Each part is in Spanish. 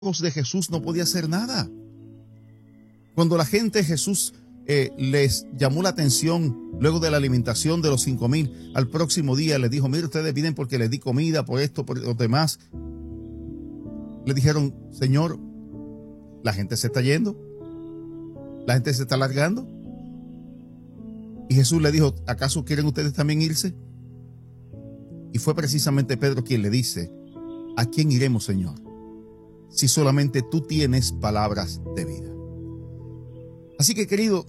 de Jesús no podía hacer nada. Cuando la gente Jesús les llamó la atención luego de la alimentación de los 5,000, al próximo día les dijo: mire, ustedes vienen porque les di comida, por esto, por los demás. Le dijeron: Señor, la gente se está yendo, la gente se está largando. Y Jesús le dijo: ¿acaso quieren ustedes también irse? Y fue precisamente Pedro quien le dice: ¿a quién iremos, Señor? Si solamente tú tienes palabras de vida. Así que, querido,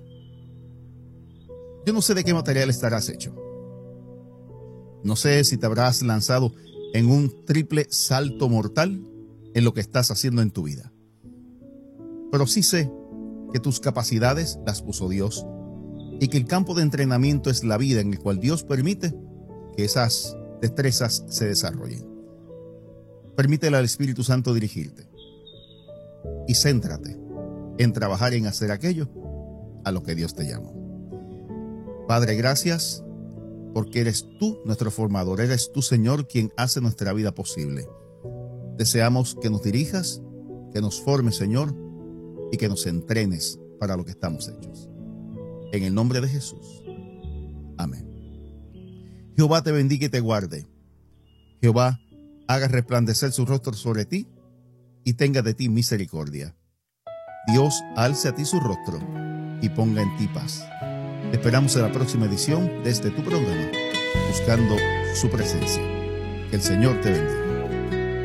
yo no sé de qué material estarás hecho. No sé si te habrás lanzado en un triple salto mortal en lo que estás haciendo en tu vida. Pero sí sé que tus capacidades las puso Dios y que el campo de entrenamiento es la vida en el cual Dios permite que esas destrezas se desarrollen. Permítele al Espíritu Santo dirigirte y céntrate en trabajar en hacer aquello a lo que Dios te llamó. Padre, gracias porque eres tú nuestro formador, eres tú, Señor, quien hace nuestra vida posible. Deseamos que nos dirijas, que nos formes, Señor, y que nos entrenes para lo que estamos hechos. En el nombre de Jesús. Amén. Jehová te bendiga y te guarde. Jehová haga resplandecer su rostro sobre ti y tenga de ti misericordia. Dios alce a ti su rostro y ponga en ti paz. Te esperamos en la próxima edición de este tu programa, Buscando su Presencia. Que el Señor te bendiga.